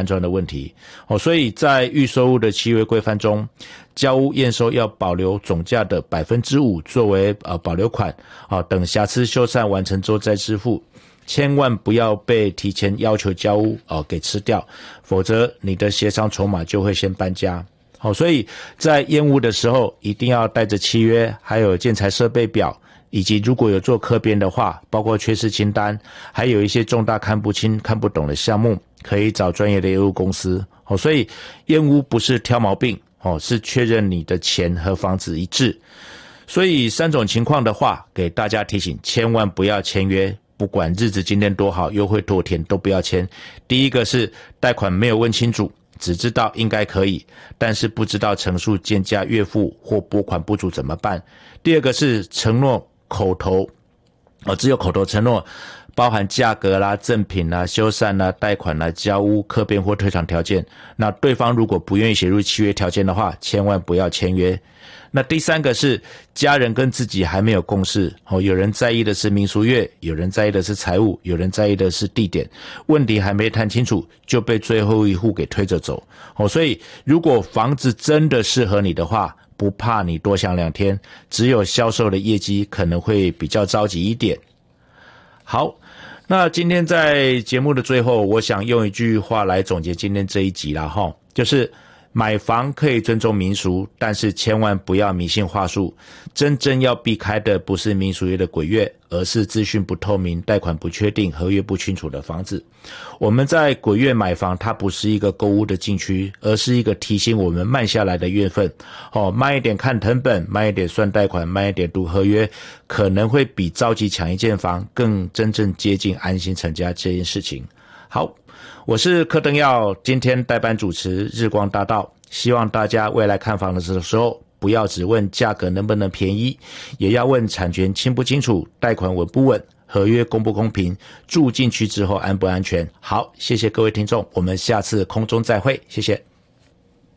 安装的问题。所以在预售屋的契约规范中，交屋验收要保留总价的 5% 作为保留款，等瑕疵修缮完成之后再支付。千万不要被提前要求交屋给吃掉，否则你的协商筹码就会先搬家。所以在验屋的时候一定要带着契约，还有建材设备表，以及如果有做客编的话，包括缺失清单，还有一些重大看不清看不懂的项目，可以找专业的业务公司。所以验屋不是挑毛病，是确认你的钱和房子一致。所以3种情况的话，给大家提醒，千万不要签约，不管日子今天多好，优惠多甜，都不要签。第一个是贷款没有问清楚，只知道应该可以，但是不知道成数渐加月付或拨款不足怎么办。第二个是承诺口头只有口头承诺，包含价格啦、赠品啦、修缮啦、贷款啦、交屋、客编或退场条件。那对方如果不愿意写入契约条件的话，千万不要签约。那第三个是家人跟自己还没有共识，有人在意的是民俗月，有人在意的是财务，有人在意的是地点，问题还没谈清楚就被最后一户给推着走。所以如果房子真的适合你的话，不怕你多想2天，只有销售的业绩可能会比较着急一点。好，那今天在节目的最后，我想用一句话来总结今天这一集啦，就是买房可以尊重民俗，但是千万不要迷信话术。真正要避开的不是民俗月的鬼月，而是资讯不透明、贷款不确定、合约不清楚的房子。我们在鬼月买房，它不是一个购物的禁区，而是一个提醒我们慢下来的月份。慢一点看誊本，慢一点算贷款，慢一点读合约，可能会比着急抢一间房更真正接近安心成家这件事情。好，我是柯登耀，今天代班主持日光大道，希望大家未来看房的时候，不要只问价格能不能便宜，也要问产权清不清楚，贷款稳不稳，合约公不公平，住进去之后安不安全。好，谢谢各位听众，我们下次空中再会，谢谢。